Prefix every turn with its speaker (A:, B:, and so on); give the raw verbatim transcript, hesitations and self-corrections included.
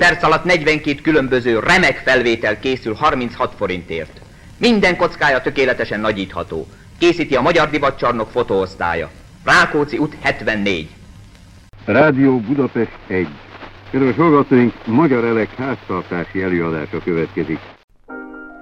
A: perc alatt negyvenkét különböző remek felvétel készül harminchat forintért. Minden kockája tökéletesen nagyítható. Készíti a Magyar Divatcsarnok fotóosztálya. Rákóczi út hetvennégy.
B: Rádió Budapest egy. Kedves hallgatóink, Magyar Elek háztartási előadása következik.